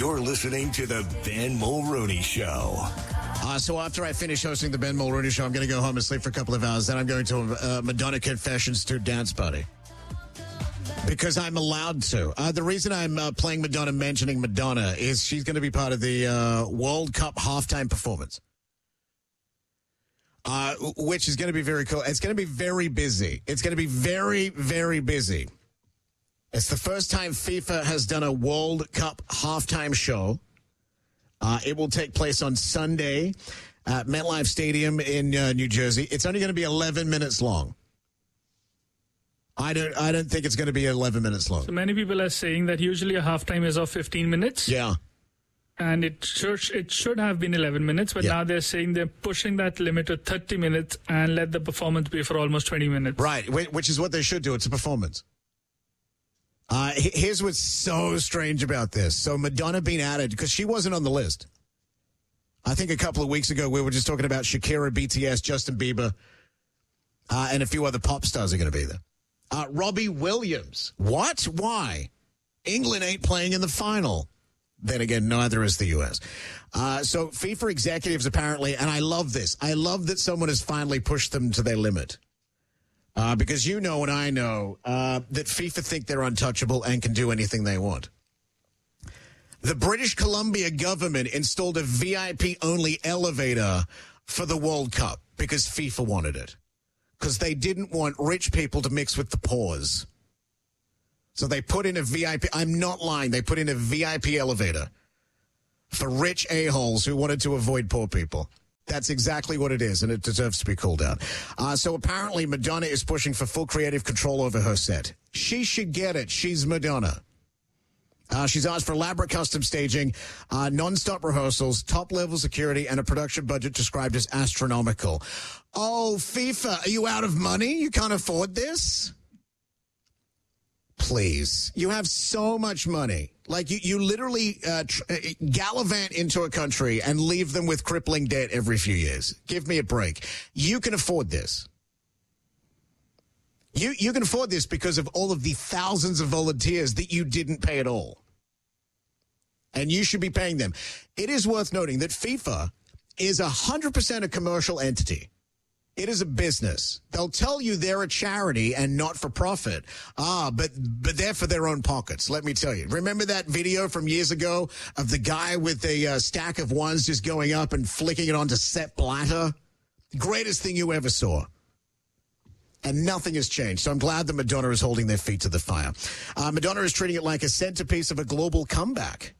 You're listening to the Ben Mulrooney Show. So after I finish hosting the Ben Mulrooney Show, I'm going to go home and sleep for a couple of hours. Then I'm going to a Madonna Confessions 2 dance party. Because I'm allowed to. The reason I'm playing Madonna, mentioning Madonna, is she's going to be part of the World Cup halftime performance. Which is going to be very cool. It's going to be very busy. It's going to be very, very busy. It's the first time FIFA has done a World Cup halftime show. It will take place on Sunday at MetLife Stadium in New Jersey. It's only going to be 11 minutes long. I don't think it's going to be 11 minutes long. So many people are saying that usually a halftime is of 15 minutes. Yeah. And it should have been 11 minutes, but now they're saying they're pushing that limit to 30 minutes and let the performance be for almost 20 minutes. Right, which is what they should do. It's a performance. Here's what's so strange about this. So Madonna being added, because she wasn't on the list. I think a couple of weeks ago we were just talking about Shakira, BTS, Justin Bieber, and a few other pop stars are going to be there. Robbie Williams. What? Why? England ain't playing in the final. Then again, neither is the U.S. So FIFA executives apparently, and I love this. I love that someone has finally pushed them to their limit. Because you know and I know that FIFA think they're untouchable and can do anything they want. The British Columbia government installed a VIP-only elevator for the World Cup because FIFA wanted it. Because they didn't want rich people to mix with the poors. So they put in a VIP. I'm not lying. They put in a VIP elevator for rich a-holes who wanted to avoid poor people. That's exactly what it is, and it deserves to be called out. So apparently Madonna is pushing for full creative control over her set. She should get it. She's Madonna. She's asked for elaborate custom staging, non-stop rehearsals, top-level security, and a production budget described as astronomical. Oh, FIFA, are you out of money? You can't afford this? Please. You have so much money. Like, you literally gallivant into a country and leave them with crippling debt every few years. Give me a break. You can afford this. You can afford this because of all of the thousands of volunteers that you didn't pay at all. And you should be paying them. It is worth noting that FIFA is 100% a commercial entity. It is a business. They'll tell you they're a charity and not for profit. But they're for their own pockets, let me tell you. Remember that video from years ago of the guy with a stack of ones just going up and flicking it onto Sepp Blatter? Greatest thing you ever saw. And nothing has changed. So I'm glad that Madonna is holding their feet to the fire. Madonna is treating it like a centerpiece of a global comeback.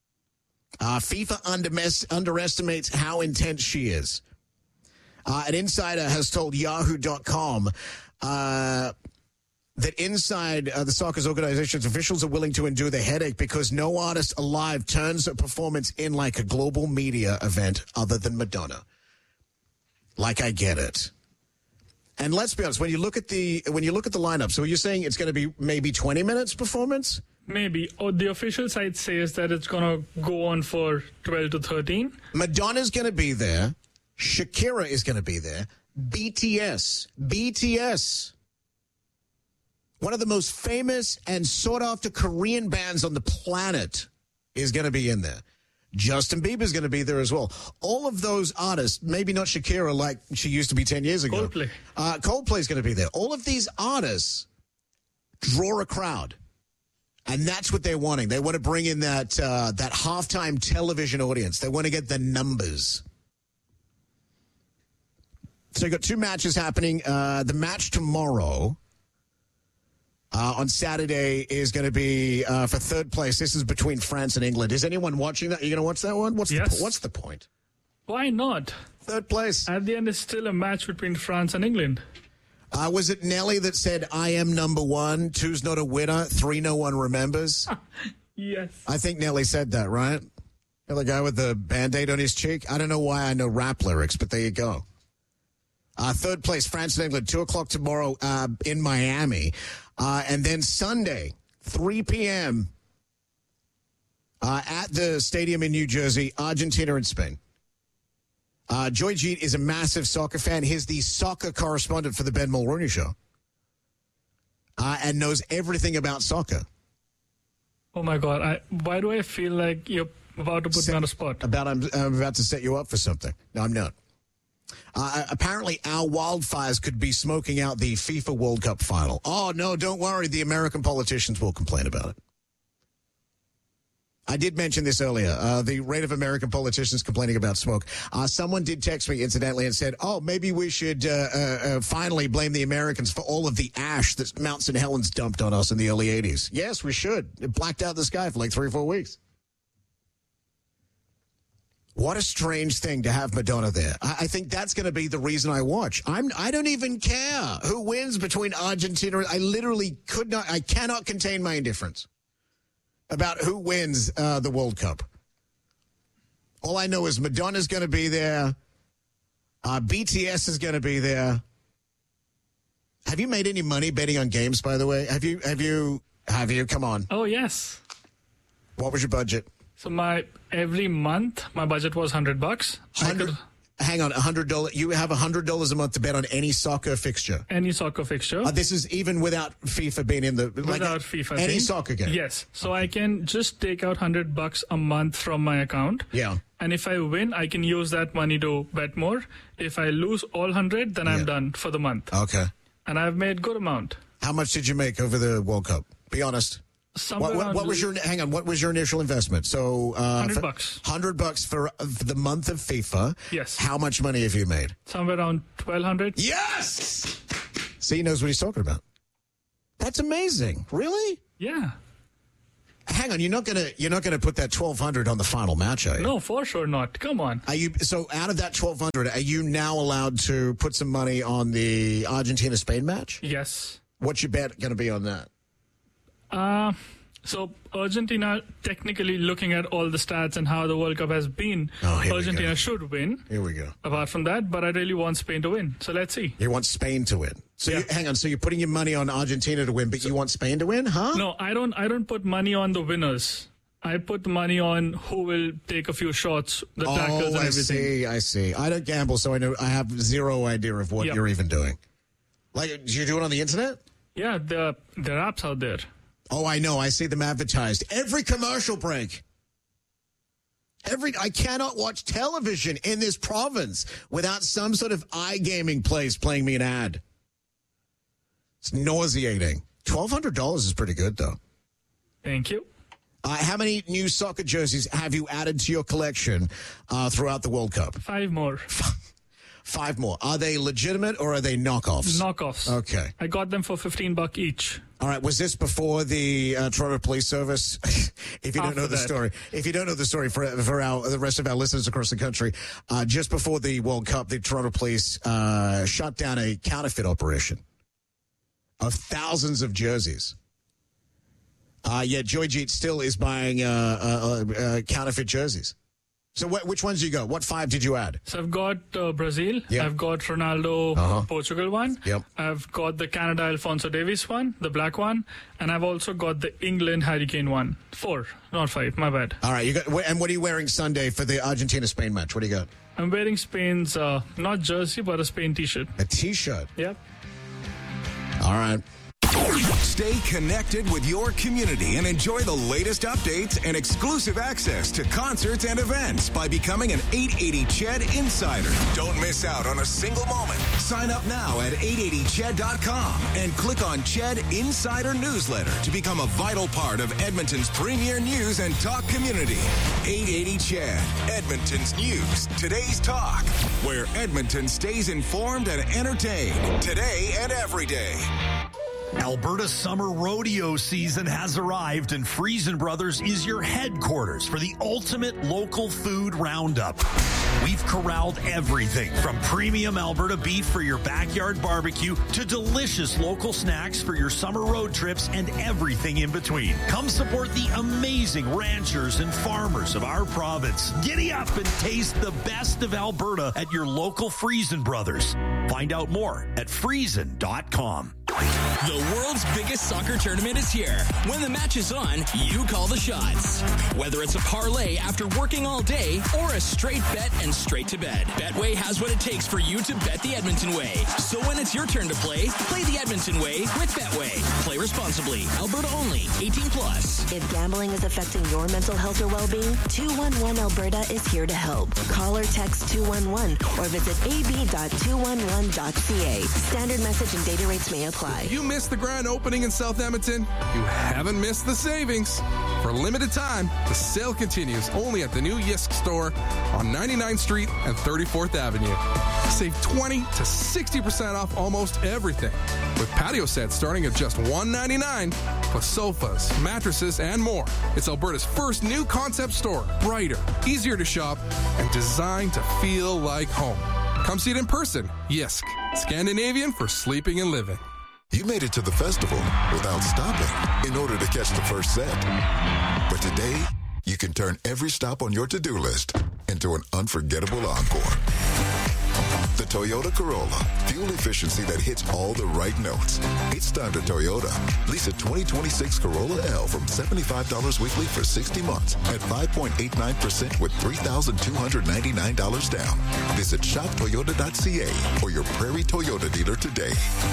FIFA underestimates how intense she is. An insider has told Yahoo.com that inside the soccer's organization's officials are willing to endure the headache because no artist alive turns a performance in like a global media event other than Madonna. Like, I get it. And let's be honest, when you look at the lineup, so you're saying it's going to be maybe 20 minutes performance? Maybe. Or the official site says that it's going to go on for 12 to 13. Madonna's going to be there. Shakira is going to be there. BTS. One of the most famous and sought-after Korean bands on the planet is going to be in there. Justin Bieber is going to be there as well. All of those artists, maybe not Shakira like she used to be 10 years ago. Coldplay. Coldplay is going to be there. All of these artists draw a crowd. And that's what they're wanting. They want to bring in that halftime television audience. They want to get the numbers. So you got 2 matches happening. The match tomorrow on Saturday is going to be for third place. This is between France and England. Is anyone watching that? Are you going to watch that one? Yes. What's the point? Why not? Third place. At the end, it's still a match between France and England. Was it Nelly that said, I am number 1, 2's not a winner, 3 no one remembers? Yes. I think Nelly said that, right? The guy with the Band-Aid on his cheek? I don't know why I know rap lyrics, but there you go. Third place, France and England, 2 o'clock tomorrow in Miami. And then Sunday, 3 p.m. At the stadium in New Jersey, Argentina and Spain. Joy Jeet is a massive soccer fan. He's the soccer correspondent for the Ben Mulrooney Show and knows everything about soccer. Oh my God! Why do I feel like you're about to put me on a spot? I'm about to set you up for something. No, I'm not. Apparently, our wildfires could be smoking out the FIFA World Cup final. Oh, no, don't worry. The American politicians will complain about it. I did mention this earlier, the rate of American politicians complaining about smoke. Someone did text me, incidentally, and said, maybe we should finally blame the Americans for all of the ash that Mount St. Helens dumped on us in the early 80s. Yes, we should. It blacked out the sky for like 3 or 4 weeks. What a strange thing to have Madonna there. I think that's going to be the reason I watch. I don't even care who wins between Argentina. I cannot contain my indifference about who wins the World Cup. All I know is Madonna's going to be there. BTS is going to be there. Have you made any money betting on games, by the way? Have you? Come on. Oh, yes. What was your budget? So every month, my budget was $100. Hang on, $100. You have $100 a month to bet on any soccer fixture. Any soccer fixture. This is even without FIFA being in the without FIFA. Any soccer game. Yes. So I can just take out $100 a month from my account. Yeah. And if I win, I can use that money to bet more. If I lose all 100, then I'm done for the month. Okay. And I've made good amount. How much did you make over the World Cup? Be honest. What was your initial investment? So $100. $100 for the month of FIFA. Yes. How much money have you made? Somewhere around $1,200. Yes. See, he knows what he's talking about. That's amazing. Really? Yeah. Hang on, you're not gonna put that $1,200 on the final match, are you? No, for sure not. Come on. Are you? So out of that $1,200, are you now allowed to put some money on the Argentina-Spain match? Yes. What's your bet going to be on that? So Argentina, technically looking at all the stats and how the World Cup has been, Argentina should win. Here we go. Apart from that, but I really want Spain to win. So let's see. You want Spain to win. So yeah. Hang on. So you're putting your money on Argentina to win, but you want Spain to win, huh? No, I don't put money on the winners. I put money on who will take a few shots, the tackles and everything. I see. I don't gamble, so I have zero idea of what you're even doing. Like, do you do it on the internet? Yeah, there are apps out there. Oh, I know. I see them advertised. Every commercial break. I cannot watch television in this province without some sort of iGaming place playing me an ad. It's nauseating. $1,200 is pretty good, though. Thank you. How many new soccer jerseys have you added to your collection throughout the World Cup? 5 more. 5 more. Are they legitimate or are they knockoffs? Knockoffs. Okay. I got them for $15 each. All right. Was this before the Toronto Police Service? If you don't know the story, for the rest of our listeners across the country, just before the World Cup, the Toronto Police shut down a counterfeit operation of thousands of jerseys. Joyjeet still is buying counterfeit jerseys. So which ones do you go? What 5 did you add? So I've got Brazil. Yep. I've got Ronaldo, Portugal one. Yep. I've got the Canada Alphonso Davies one, the black one. And I've also got the England Harry Kane one. 4, not 5. My bad. All right. And what are you wearing Sunday for the Argentina-Spain match? What do you got? I'm wearing Spain's, not jersey, but a Spain T-shirt. A T-shirt? Yep. All right. Stay connected with your community and enjoy the latest updates and exclusive access to concerts and events by becoming an 880 Ched Insider. Don't miss out on a single moment. Sign up now at 880ched.com and click on Ched Insider Newsletter to become a vital part of Edmonton's premier news and talk community. 880 Ched, Edmonton's news, today's talk, where Edmonton stays informed and entertained today and every day. Alberta's summer rodeo season has arrived, and Friesen Brothers is your headquarters for the ultimate local food roundup. We've corralled everything from premium Alberta beef for your backyard barbecue to delicious local snacks for your summer road trips and everything in between. Come support the amazing ranchers and farmers of our province. Giddy up and taste the best of Alberta at your local Friesen Brothers. Find out more at friesen.com. The world's biggest soccer tournament is here. When the match is on, you call the shots. Whether it's a parlay after working all day or a straight bet and straight to bed, Betway has what it takes for you to bet the Edmonton way. So when it's your turn to play the Edmonton way with Betway. Play responsibly. Alberta only. 18 plus. If gambling is affecting your mental health or well-being, 211 Alberta is here to help. Call or text 211 or visit ab.211.ca. Standard message and data rates may apply. You missed the grand opening in South Edmonton? You haven't missed the savings. For a limited time, the sale continues only at the new Yisk store on 99th Street and 34th Avenue. Save 20 to 60% off almost everything, with patio sets starting at just $199, plus sofas, mattresses, and more. It's Alberta's first new concept store, brighter, easier to shop, and designed to feel like home. Come see it in person. Yisk, Scandinavian for sleeping and living. You made it to the festival without stopping in order to catch the first set. But today, you can turn every stop on your to-do list into an unforgettable encore. The Toyota Corolla. Fuel efficiency that hits all the right notes. It's time to Toyota. Lease a 2026 Corolla L from $75 weekly for 60 months at 5.89% with $3,299 down. Visit shoptoyota.ca or your Prairie Toyota dealer today.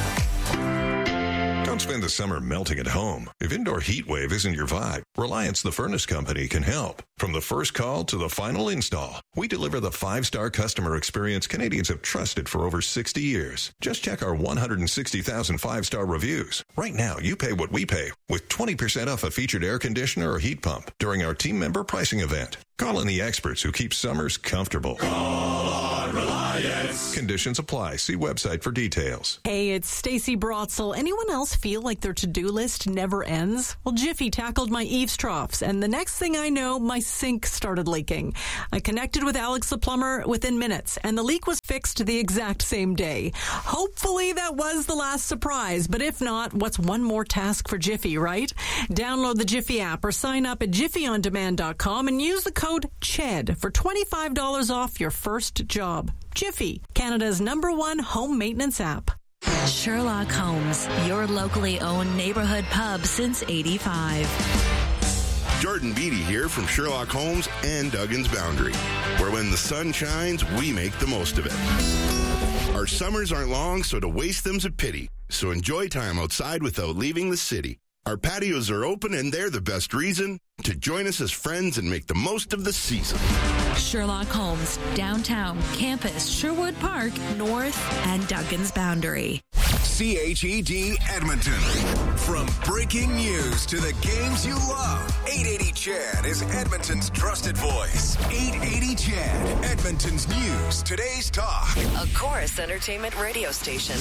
Don't spend the summer melting at home. If indoor heat wave isn't your vibe, Reliance the Furnace Company can help. From the first call to the final install, we deliver the 5-star customer experience Canadians have trusted for over 60 years. Just check our 160,000 5-star reviews. Right now, you pay what we pay with 20% off a featured air conditioner or heat pump during our team member pricing event. Call in the experts who keep summers comfortable. Call on Reliance. Conditions apply. See website for details. Hey, it's Stacey Brotzel. Anyone else feel like their to-do list never ends? Well, Jiffy tackled my eaves troughs, and the next thing I know, my sink started leaking. I connected with Alex the plumber within minutes, and the leak was fixed the exact same day. Hopefully that was the last surprise, but if not, what's one more task for Jiffy, right? Download the Jiffy app or sign up at jiffyondemand.com and use the code CHED for $25 off your first job. Jiffy, Canada's #1 home maintenance app. Sherlock Holmes, your locally owned neighborhood pub since '85. Jordan Beatty here from Sherlock Holmes and Duggan's Boundary, where when the sun shines, we make the most of it. Our summers aren't long, so to waste them's a pity. So enjoy time outside without leaving the city. Our patios are open, and they're the best reason to join us as friends and make the most of the season. Sherlock Holmes, downtown, campus, Sherwood Park, North, and Duggan's Boundary. CHED Edmonton. From breaking news to the games you love, 880 CHED is Edmonton's trusted voice. 880 CHED, Edmonton's news, today's talk. A Chorus Entertainment radio station.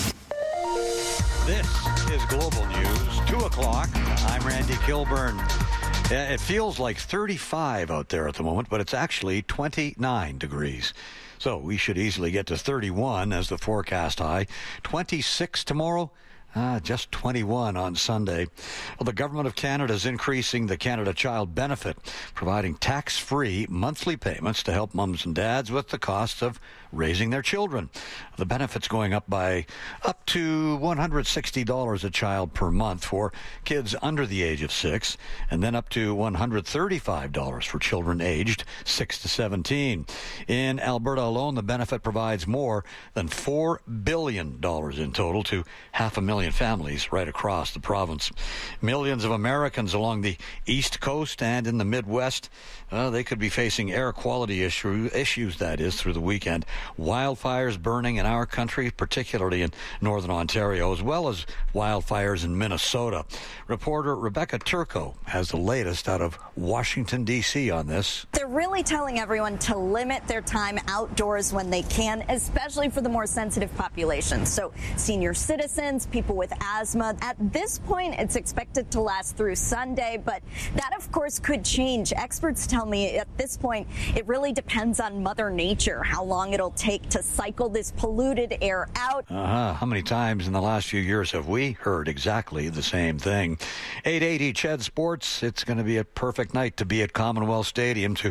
This is Global News, 2 o'clock. I'm Randy Kilburn. It feels like 35 out there at the moment, but it's actually 29 degrees. So we should easily get to 31 as the forecast high. 26 tomorrow. Just 21 on Sunday. Well, the Government of Canada is increasing the Canada Child Benefit, providing tax-free monthly payments to help mums and dads with the cost of raising their children. The benefit's going up by up to $160 a child per month for kids under the age of 6, and then up to $135 for children aged 6 to 17. In Alberta alone, the benefit provides more than $4 billion in total to 500,000 families right across the province. Millions of Americans along the East Coast and in the Midwest, they could be facing air quality issues, that is, through the weekend. Wildfires burning in our country, particularly in northern Ontario, as well as wildfires in Minnesota. Reporter Rebecca Turco has the latest out of Washington, D.C. on this. They're really telling everyone to limit their time outdoors when they can, especially for the more sensitive populations. So senior citizens, people with asthma. At this point, it's expected to last through Sunday, but that, of course, could change. Experts tell me at this point, it really depends on Mother Nature, how long it'll take to cycle this polluted air out. How many times in the last few years have we heard exactly the same thing? 880 CHED Sports. It's going to be a perfect night to be at Commonwealth Stadium to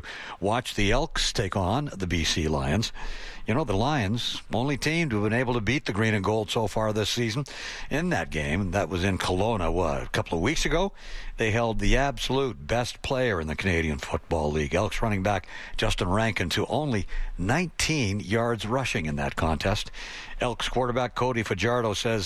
watch the Elks take on the BC Lions. You know, the Lions, only team to have been able to beat the Green and Gold so far this season. In that game, that was in Kelowna, a couple of weeks ago, they held the absolute best player in the Canadian Football League, Elks running back Justin Rankin, to only 19 yards rushing in that contest. Elks quarterback Cody Fajardo says,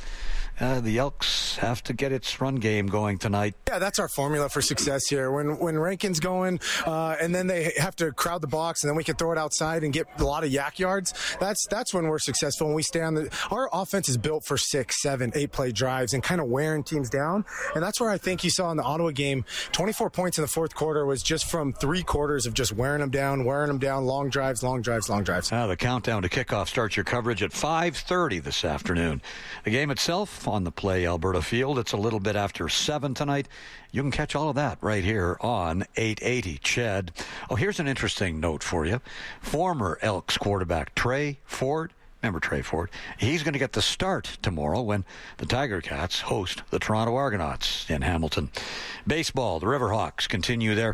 the Elks have to get its run game going tonight. Yeah, that's our formula for success here. When Rankin's going, and then they have to crowd the box, and then we can throw it outside and get a lot of yak yards. That's when we're successful. When we stay on our offense is built for 6, 7, 8 play drives and kind of wearing teams down. And that's where I think you saw in the Ottawa game, 24 points in the fourth quarter was just from 3 quarters of just wearing them down, long drives. The countdown to kickoff starts your coverage at 5:30 this afternoon. The game itself on the Play Alberta Field. It's a little bit after 7 tonight. You can catch all of that right here on 880 CHED. Oh, here's an interesting note for you. Former Elks quarterback Trey Ford, remember Trey Ford? He's going to get the start tomorrow when the Tiger Cats host the Toronto Argonauts in Hamilton. Baseball, the Riverhawks continue their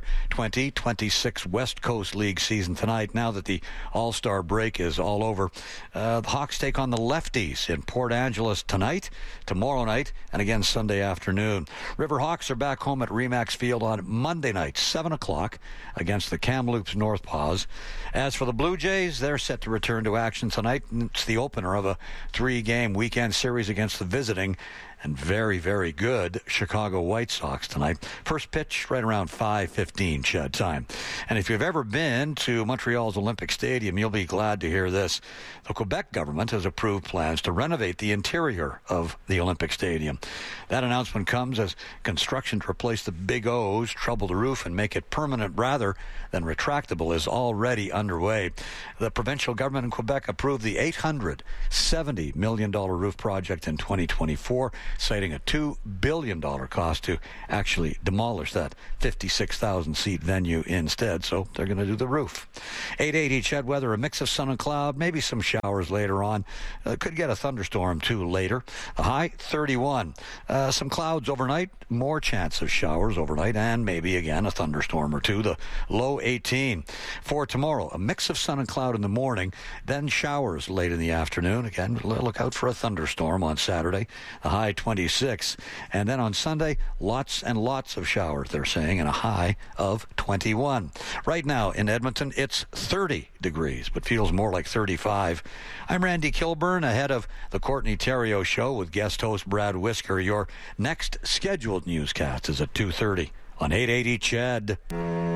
2026 West Coast League season tonight. Now that the All-Star break is all over, the Hawks take on the Lefties in Port Angeles tonight, tomorrow night, and again Sunday afternoon. Riverhawks are back home at Remax Field on Monday night, 7 o'clock, against the Kamloops Northpaws. As for the Blue Jays, they're set to return to action tonight. It's the opener of a 3-game weekend series against the visiting and very, very good Chicago White Sox tonight. First pitch right around 5:15 CHED time. And if you've ever been to Montreal's Olympic Stadium, you'll be glad to hear this. The Quebec government has approved plans to renovate the interior of the Olympic Stadium. That announcement comes as construction to replace the Big O's, trouble the roof, and make it permanent rather than retractable is already underway. The provincial government in Quebec approved the $870 million roof project in 2024, citing a $2 billion cost to actually demolish that 56,000-seat venue instead. So they're going to do the roof. 880 CHED weather, a mix of sun and cloud, maybe some showers later on. Could get a thunderstorm, too, later. A high 31. Some clouds overnight, more chance of showers overnight, and maybe, again, a thunderstorm or two. The low 18. For tomorrow, a mix of sun and cloud in the morning, then showers late in the afternoon. Again, look out for a thunderstorm on Saturday. The high 26. And then on Sunday, lots and lots of showers, they're saying, and a high of 21. Right now in Edmonton, it's 30 degrees, but feels more like 35. I'm Randy Kilburn, ahead of the Courtney Theriault Show with guest host Brad Whisker. Your next scheduled newscast is at 2:30 on 880 CHED.